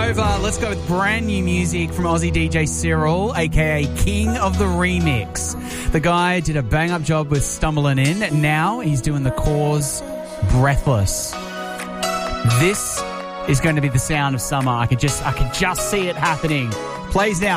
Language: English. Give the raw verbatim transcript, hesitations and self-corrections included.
over. Let's go with brand new music from Aussie D J Cyril, a k a. King of the Remix. The guy did a bang-up job with Stumbling In. Now he's doing the Cause Breathless. This is going to be the sound of summer. I could just, I could just see it happening. Plays now.